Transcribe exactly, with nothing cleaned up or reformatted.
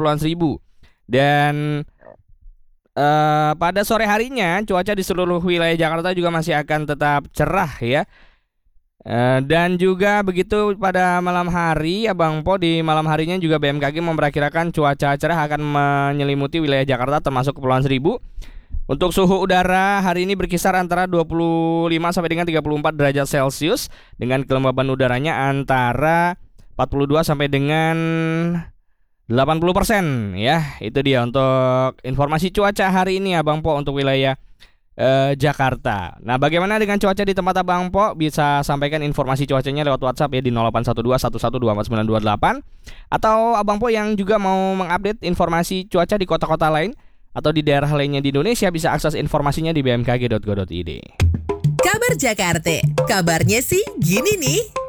Kepulauan Seribu. Dan uh, pada sore harinya cuaca di seluruh wilayah Jakarta juga masih akan tetap cerah ya. Uh, dan juga begitu pada malam hari, Abang Po, di malam harinya juga B M K G memperkirakan cuaca cerah akan menyelimuti wilayah Jakarta termasuk Kepulauan Seribu. Untuk suhu udara hari ini berkisar antara dua puluh lima sampai dengan tiga puluh empat derajat Celcius dengan kelembaban udaranya antara empat puluh dua sampai dengan delapan puluh persen ya. Itu dia untuk informasi cuaca hari ini Abang Po untuk wilayah eh, Jakarta. Nah, bagaimana dengan cuaca di tempat Abang Po? Bisa sampaikan informasi cuacanya lewat WhatsApp ya di nol delapan satu dua satu satu dua empat sembilan dua delapan. Atau Abang Po yang juga mau mengupdate informasi cuaca di kota-kota lain atau di daerah lainnya di Indonesia bisa akses informasinya di b m k g dot go dot i d. Kabar Jakarta, kabarnya sih gini nih.